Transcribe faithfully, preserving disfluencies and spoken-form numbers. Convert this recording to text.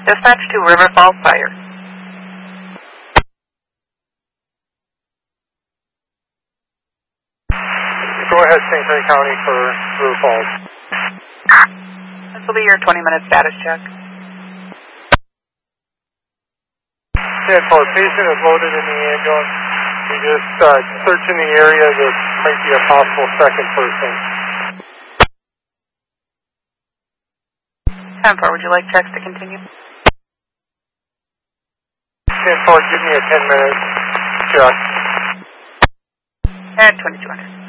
Dispatch to River Falls Fire. Go ahead, Saint Clair County for River Falls. This will be your twenty minute status check. ten four, patient is loaded in the ambulance. We just uh, searching the area. There might be a possible second person. ten four, would you like checks to continue? ten four, give me a ten minute check. At twenty-two hundred.